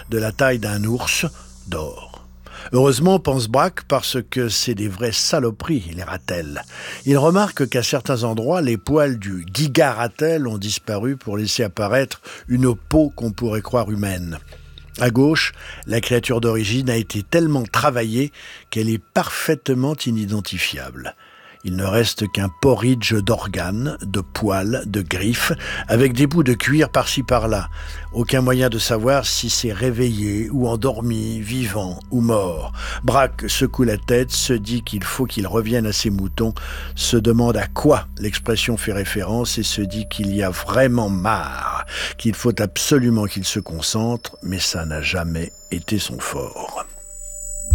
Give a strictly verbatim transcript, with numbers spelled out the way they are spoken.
de la taille d'un ours, dort. Heureusement, pense Braque, parce que c'est des vraies saloperies, les ratels. Il remarque qu'à certains endroits, les poils du giga-ratel ont disparu pour laisser apparaître une peau qu'on pourrait croire humaine. À gauche, la créature d'origine a été tellement travaillée qu'elle est parfaitement inidentifiable. Il ne reste qu'un porridge d'organes, de poils, de griffes, avec des bouts de cuir par-ci par-là. Aucun moyen de savoir si c'est réveillé ou endormi, vivant ou mort. Braque secoue la tête, se dit qu'il faut qu'il revienne à ses moutons, se demande à quoi l'expression fait référence et se dit qu'il y a vraiment marre, qu'il faut absolument qu'il se concentre, mais ça n'a jamais été son fort.